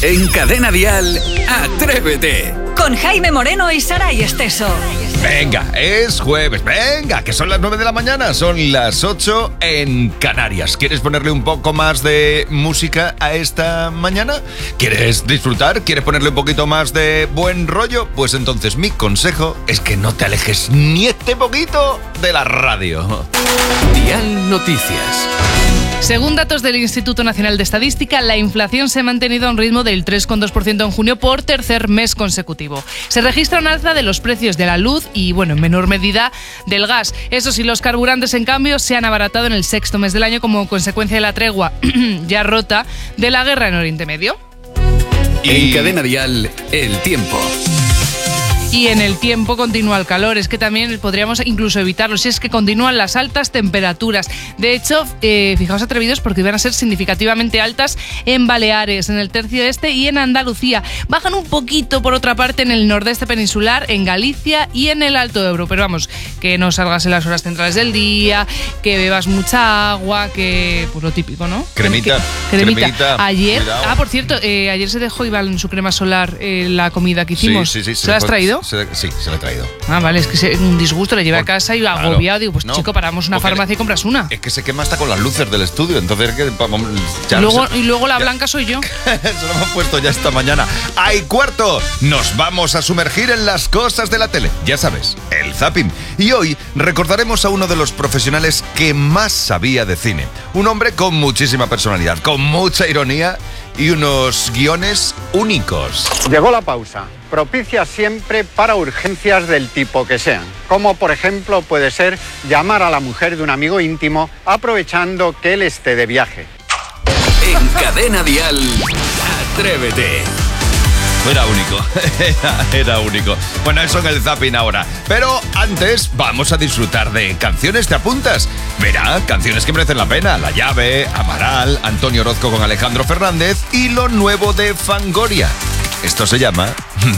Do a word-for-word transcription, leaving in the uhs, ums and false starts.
En Cadena Dial, Atrévete. Con Jaime Moreno y Saray Esteso. Venga, es jueves, venga, que son las nueve de la mañana, son las ocho en Canarias. ¿Quieres ponerle un poco más de música a esta mañana? ¿Quieres disfrutar? ¿Quieres ponerle un poquito más de buen rollo? Pues entonces mi consejo es que no te alejes ni este poquito de la radio. Dial Noticias. Según datos del Instituto Nacional de Estadística, la inflación se ha mantenido a un ritmo del tres coma dos por ciento en junio por tercer mes consecutivo. Se registra un alza de los precios de la luz y, bueno, en menor medida del gas. Eso sí, los carburantes, en cambio, se han abaratado en el sexto mes del año como consecuencia de la tregua ya rota de la guerra en Oriente Medio. Y... En Cadena Dial, el tiempo. Y en el tiempo continúa el calor, es que también podríamos incluso evitarlo, si es que continúan las altas temperaturas. De hecho, eh, fijaos atrevidos porque van a ser significativamente altas en Baleares, en el tercio este y en Andalucía. Bajan un poquito, por otra parte, en el nordeste peninsular, en Galicia y en el Alto Ebro. Pero vamos, que no salgas en las horas centrales del día, que bebas mucha agua, que pues lo típico, ¿no? Cremita, que, cremita. cremita. Ayer, Cuidado. ah, por cierto, eh, ayer se dejó Iván en su crema solar eh, la comida que hicimos. Sí, sí, sí. ¿Se la has fue, traído? Se, sí, se la he traído. Ah, vale, es que es un disgusto, le llevé a casa y Claro. agobiado. Digo, pues No, chico, paramos una farmacia le, y compras una. Es que se quema hasta con las luces del estudio, entonces que, vamos, ya y, luego, se, y luego la ya, blanca soy yo. se lo hemos puesto ya esta mañana. ¡Ay, cuarto! Nos vamos a sumergir en las cosas de la tele. Ya sabes, el zapping. Y hoy recordaremos a uno de los profesionales que más sabía de cine. Un hombre con muchísima personalidad, con mucha ironía y unos guiones únicos. Llegó la pausa, propicia siempre para urgencias del tipo que sean, como por ejemplo puede ser llamar a la mujer de un amigo íntimo aprovechando que él esté de viaje. En Cadena Dial, Atrévete. Era único, era, era único. Bueno, eso en el zapping ahora. Pero antes vamos a disfrutar de canciones. ¿Te apuntas? Verá, canciones que merecen la pena. La Llave, Amaral, Antonio Orozco con Alejandro Fernández y lo nuevo de Fangoria. Esto se llama